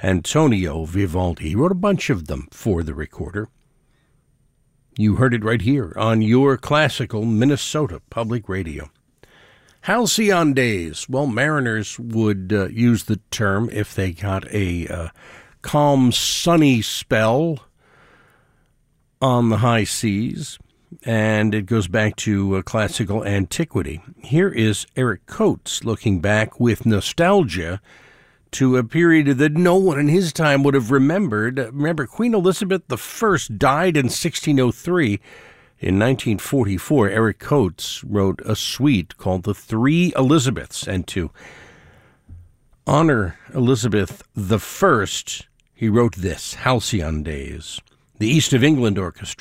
Antonio Vivaldi. He wrote a bunch of them for the recorder. You heard it right here on your classical Minnesota Public Radio. Halcyon days. Well, mariners would use the term if they got a calm, sunny spell on the high seas, and it goes back to classical antiquity. Here is Eric Coates looking back with nostalgia to a period that no one in his time would have remembered. Remember, Queen Elizabeth I died in 1603. In 1944, Eric Coates wrote a suite called The Three Elizabeths, and to honor Elizabeth I, he wrote this, Halcyon Days. The East of England Orchestra